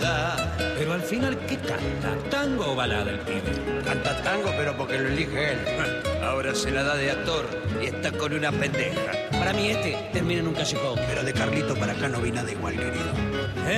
nada. Pero al final, ¿qué canta? ¿Tango o balada el pibe? Canta tango, pero porque lo elige él. Ahora se la da de actor y está con una pendeja. Para mí termina en un callejón. Pero de Carlito para acá no vi nada igual, querido.